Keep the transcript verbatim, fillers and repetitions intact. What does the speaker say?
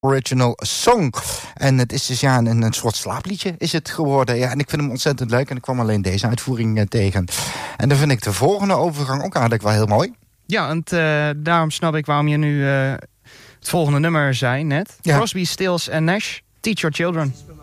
Original Song. En het is dus ja, een, een soort slaapliedje is het geworden. Ja, en ik vind hem ontzettend leuk. En ik kwam alleen deze uitvoering uh, tegen. En dan vind ik de volgende overgang ook eigenlijk wel heel mooi. Ja, en uh, daarom snap ik waarom je nu uh, het volgende nummer zei net. Ja. Crosby, Stills en Nash, Teach Your Children.